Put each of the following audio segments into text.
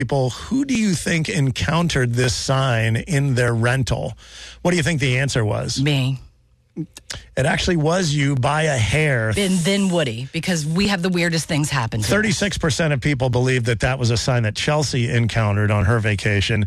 people, who do you think encountered this sign in their rental? What do you think the answer was? Me. It actually was you by a hair. Then Woody, because we have the weirdest things happen to us. 36% of people believe that was a sign that Chelsea encountered on her vacation.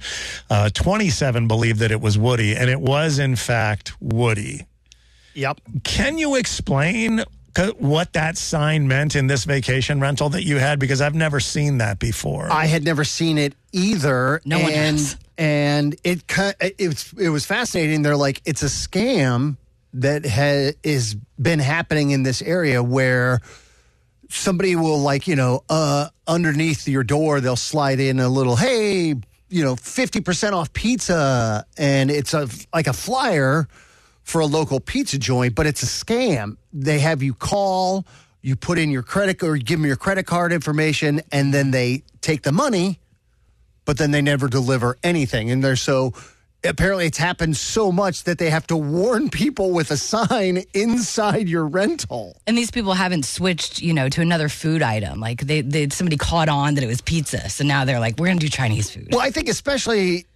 27 believe that it was Woody, and it was, in fact, Woody. Yep. Can you explain what that sign meant in this vacation rental that you had? Because I've never seen that before. I had never seen it either. No one has. And it was fascinating. They're like, it's a scam that has been happening in this area where somebody will, underneath your door, they'll slide in a little, hey, 50% off pizza. And it's like a flyer for a local pizza joint, but it's a scam. They have you call, you put in your credit or give them your credit card information, and then they take the money, but then they never deliver anything. And apparently it's happened so much that they have to warn people with a sign inside your rental. And these people haven't switched, to another food item. Like somebody caught on that it was pizza. So now they're like, we're going to do Chinese food. Well, I think especially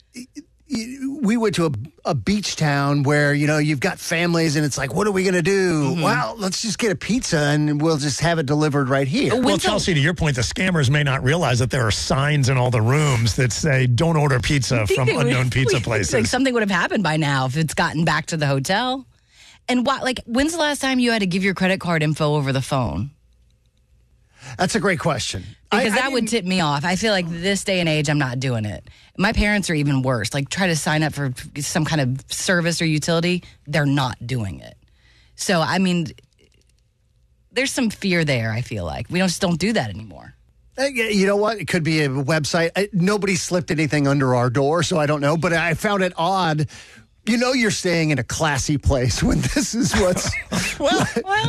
we went to a beach town where, you've got families and it's like, what are we going to do? Mm-hmm. Well, let's just get a pizza and we'll just have it delivered right here. Well, Chelsea, to your point, the scammers may not realize that there are signs in all the rooms that say, don't order pizza from unknown pizza places. Like something would have happened by now if it's gotten back to the hotel. And when's the last time you had to give your credit card info over the phone? That's a great question. Because that would tip me off. I feel like this day and age, I'm not doing it. My parents are even worse. Like, try to sign up for some kind of service or utility. They're not doing it. So, there's some fear there, I feel like. We just don't do that anymore. You know what? It could be a website. Nobody slipped anything under our door, so I don't know. But I found it odd. You're staying in a classy place when this is what's... well,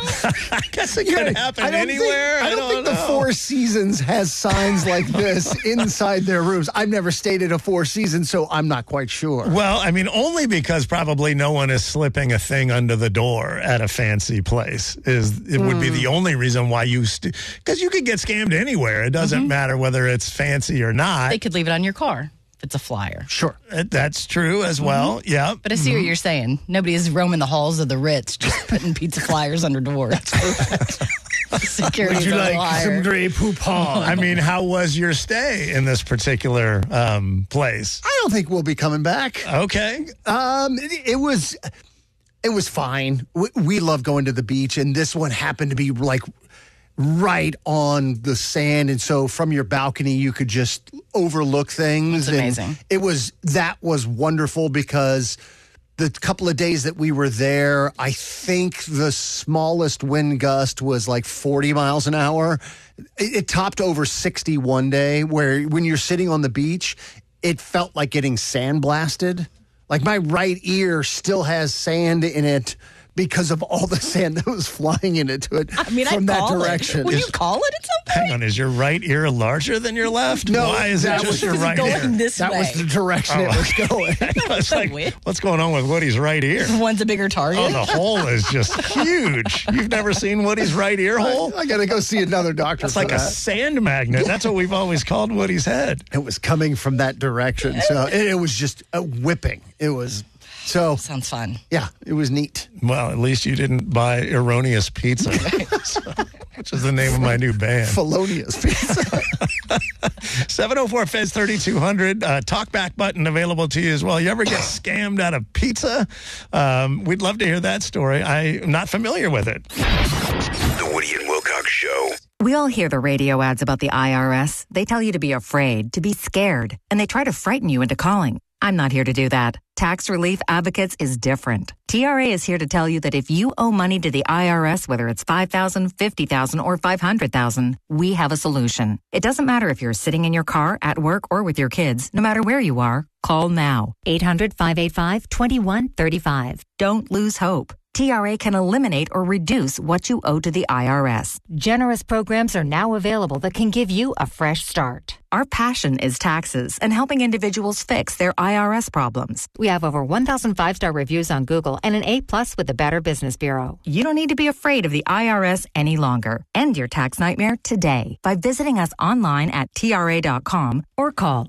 I guess it could happen anywhere. I don't think the Four Seasons has signs like this inside their rooms. I've never stayed at a Four Seasons, so I'm not quite sure. Well, only because probably no one is slipping a thing under the door at a fancy place. Would be the only reason why because you could get scammed anywhere. It doesn't matter whether it's fancy or not. They could leave it on your car. It's a flyer. Sure. That's true as well. Yeah. But I see what you're saying. Nobody is roaming the halls of the Ritz just putting pizza flyers under doors. That's perfect. Security. Would you like some Grey Poupon? How was your stay in this particular place? I don't think we'll be coming back. Okay. It was fine. We love going to the beach, and this one happened to be right on the sand, and so from your balcony you could just overlook things. That's amazing. And that was wonderful because the couple of days that we were there, I think the smallest wind gust was 40 miles an hour. It topped over 60 one day, where when you're sitting on the beach, it felt like getting sandblasted. Like my right ear still has sand in it because of all the sand that was flying into it from that direction. Would you call it at some point? Hang on, is your right ear larger than your left? No. Why is it just your right ear? That was the direction it was going. It's like, what's going on with Woody's right ear? One's a bigger target. Oh, the hole is just huge. You've never seen Woody's right ear hole? I got to go see another doctor. It's like a sand magnet. That's what we've always called Woody's head. It was coming from that direction. So it was just a whipping. It was... So sounds fun. Yeah, it was neat. Well, at least you didn't buy Erroneous Pizza, which is the name of my new band. Felonious Pizza. 704-FEZ 3200. Talkback button available to you as well. You ever get scammed out of pizza? We'd love to hear that story. I'm not familiar with it. The Woody and Wilcox Show. We all hear the radio ads about the IRS. They tell you to be afraid, to be scared, and they try to frighten you into calling. I'm not here to do that. Tax Relief Advocates is different. TRA is here to tell you that if you owe money to the IRS, whether it's $5,000, $50,000, or $500,000, we have a solution. It doesn't matter if you're sitting in your car, at work, or with your kids. No matter where you are, call now. 800-585-2135. Don't lose hope. TRA can eliminate or reduce what you owe to the IRS. Generous programs are now available that can give you a fresh start. Our passion is taxes and helping individuals fix their IRS problems. We have over 1,000 5-star reviews on Google and an A+ with the Better Business Bureau. You don't need to be afraid of the IRS any longer. End your tax nightmare today by visiting us online at TRA.com or call